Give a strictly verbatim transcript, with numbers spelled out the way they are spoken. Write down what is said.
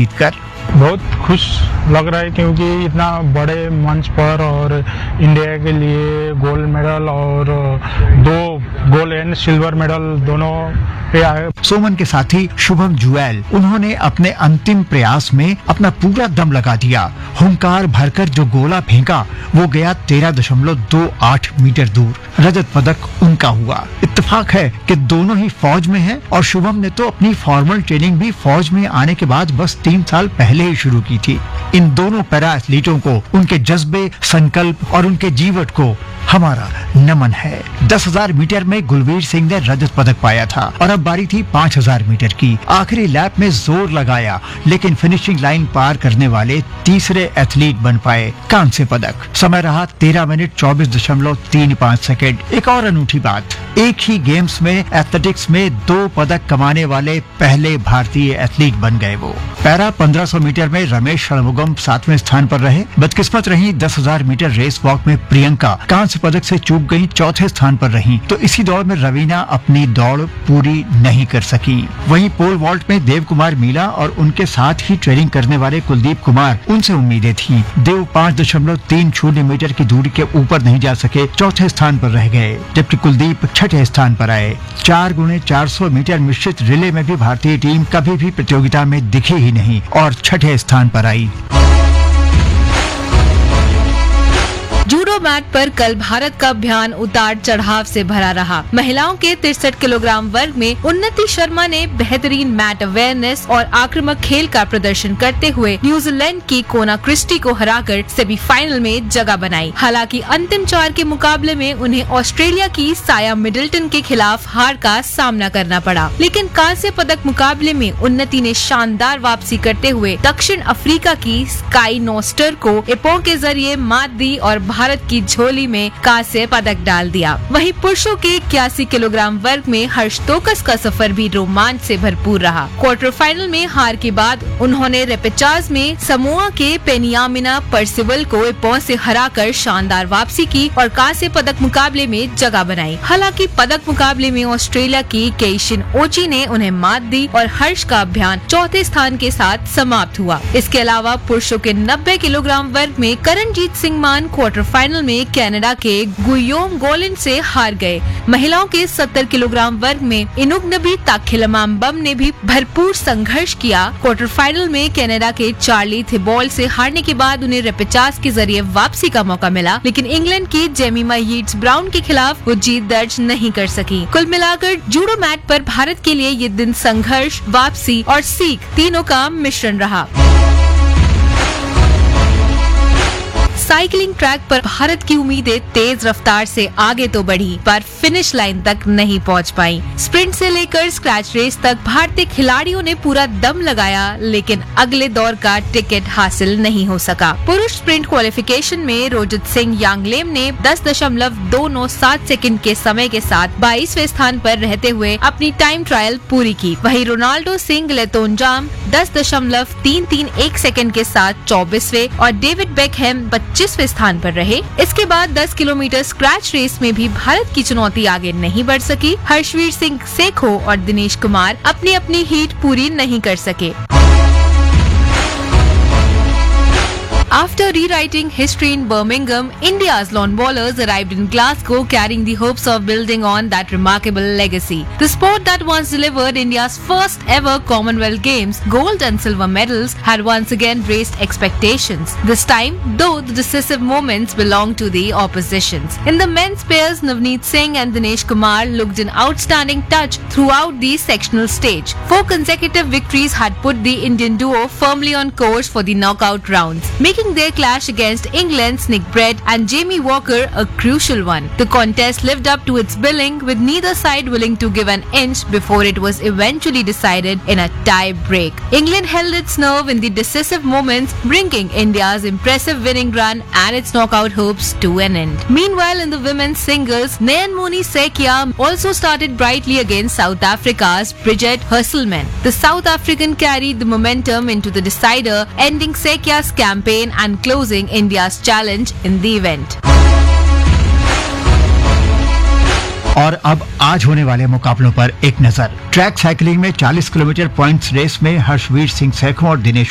जीतकर। बहुत खुश लग रहा है क्योंकि इतना बड़े मंच पर और इंडिया के लिए गोल्ड मेडल और दो गोल्ड एंड सिल्वर मेडल दोनों पे आए। सोमन के साथी शुभम जुएल, उन्होंने अपने अंतिम प्रयास में अपना पूरा दम लगा दिया। हुंकार भरकर जो गोला फेंका वो गया तेरह दशमलव दो आठ मीटर दूर। रजत पदक उनका हुआ। इत्तेफाक है कि दोनों ही फौज में हैं और शुभम ने तो अपनी फॉर्मल ट्रेनिंग भी फौज में आने के बाद बस तीन साल पहले ही शुरू की थी। इन दोनों पैरा एथलीटों को उनके जज्बे, संकल्प और उनके जीवट को हमारा नमन है। दस हजार मीटर में गुलवीर सिंह ने रजत पदक पाया था और अब बारी थी पाँच हजार मीटर की। आखिरी लैप में जोर लगाया लेकिन फिनिशिंग लाइन पार करने वाले तीसरे एथलीट बन पाए। कांस्य पदक। समय रहा तेरह मिनट चौबीस दशमलव तीन पाँच सेकेंड। एक और अनूठी बात, एक ही गेम्स में एथलेटिक्स में दो पदक कमाने वाले पहले भारतीय एथलीट बन गए वो। पैरा पंद्रह सौ मीटर में रमेश षणमुगम सातवें स्थान पर रहे। बदकिस्मत रही दस हजार मीटर रेस वॉक में प्रियंका कांस्य पदक से चूक गई, चौथे स्थान पर रहीं। तो इसी दौड़ में रवीना अपनी दौड़ पूरी नहीं कर सकी। वहीं पोल वॉल्ट में देव कुमार मीला और उनके साथ ही ट्रेनिंग करने वाले कुलदीप कुमार, उनसे उम्मीदें थी। देव पाँच दशमलव तीन शून्य मीटर की दूरी के ऊपर नहीं जा सके, चौथे स्थान पर रह गए, जबकि कुलदीप छठे स्थान पर आए। चार गुणे चार सौ मीटर मिश्रित रिले में भी भारतीय टीम कभी भी प्रतियोगिता में दिखी ही नहीं और छठे स्थान पर आई। जूडो मैट पर कल भारत का अभियान उतार चढ़ाव से भरा रहा। महिलाओं के तिरसठ किलोग्राम वर्ग में उन्नति शर्मा ने बेहतरीन मैट अवेयरनेस और आक्रामक खेल का प्रदर्शन करते हुए न्यूजीलैंड की कोना क्रिस्टी को हराकर सेमीफाइनल में जगह बनाई। हालांकि अंतिम चार के मुकाबले में उन्हें ऑस्ट्रेलिया की साया मिडल्टन के खिलाफ हार का सामना करना पड़ा, लेकिन कांस्य पदक मुकाबले में उन्नति ने शानदार वापसी करते हुए दक्षिण अफ्रीका की स्काई नोस्टर को इपो के जरिए मात दी और भारत की झोली में कांस्य पदक डाल दिया। वहीं पुरुषों के इक्यासी किलोग्राम वर्ग में हर्ष तोकस का सफर भी रोमांच से भरपूर रहा। क्वार्टर फाइनल में हार के बाद उन्होंने रेपेचाज में समोआ के पेनियामिना परसिवल को इपो से हराकर शानदार वापसी की और कांस्य पदक मुकाबले में जगह बनाई। हालांकि पदक मुकाबले में ऑस्ट्रेलिया की केइशिन ओची ने उन्हें मात दी और हर्ष का अभियान चौथे स्थान के साथ समाप्त हुआ। इसके अलावा पुरुषों के नब्बे किलोग्राम वर्ग में करणजीत सिंह मान क्वार्टर फाइनल में कनाडा के गुयोम गोलिन से हार गए। महिलाओं के सत्तर किलोग्राम वर्ग में इनुग्नबी ताखिलमाम्बम ने भी भरपूर संघर्ष किया। क्वार्टर फाइनल में कनाडा के चार्ली थिबॉल से हारने के बाद उन्हें रेपेचाज के जरिए वापसी का मौका मिला, लेकिन इंग्लैंड की जेमिमा यीट्स ब्राउन के खिलाफ वो जीत दर्ज नहीं कर सकी। कुल मिलाकर जूडो मैट पर भारत के लिए ये दिन संघर्ष, वापसी और सीख तीनों का मिश्रण रहा। साइकिलिंग ट्रैक पर भारत की उम्मीदें तेज रफ्तार से आगे तो बढ़ी, पर फिनिश लाइन तक नहीं पहुंच पाई। स्प्रिंट से लेकर स्क्रैच रेस तक भारतीय खिलाड़ियों ने पूरा दम लगाया, लेकिन अगले दौर का टिकट हासिल नहीं हो सका। पुरुष स्प्रिंट क्वालिफिकेशन में रोजित सिंह यांगलेम ने दस दशमलव दो नौ सात सेकंड के समय के साथ बाईसवें स्थान पर रहते हुए अपनी टाइम ट्रायल पूरी की। वहीं रोनाल्डो सिंह लेतोनजाम दस दशमलव तीन तीन एक सेकंड के साथ चौबीसवें और डेविड बेकहैम पच्चीसवें स्थान पर रहे। इसके बाद दस किलोमीटर स्क्रैच रेस में भी भारत की चुनौती आगे नहीं बढ़ सकी। हर्षवीर सिंह सेखो और दिनेश कुमार अपनी अपनी हीट पूरी नहीं कर सके। After rewriting history in Birmingham, India's lawn bowlers arrived in Glasgow carrying the hopes of building on that remarkable legacy. The sport that once delivered India's first ever Commonwealth Games gold and silver medals had once again raised expectations. This time, though, the decisive moments belonged to the oppositions. In the men's pairs, Navneet Singh and Dinesh Kumar looked an outstanding touch throughout the sectional stage. Four consecutive victories had put the Indian duo firmly on course for the knockout rounds, making their clash against England's Nick Brett and Jamie Walker a crucial one. The contest lived up to its billing, with neither side willing to give an inch before it was eventually decided in a tie break. England held its nerve in the decisive moments, bringing India's impressive winning run and its knockout hopes to an end. Meanwhile, in the women's singles, Nayanmoni Sekia also started brightly against South Africa's Bridget Husselman. The South African carried the momentum into the decider, ending Sekia's campaign and closing India's challenge in the event. और अब आज होने वाले मुकाबलों पर एक नजर। Track cycling में चालीस किलोमीटर पॉइंट्स रेस में हर्षवीर सिंह सेखों और दिनेश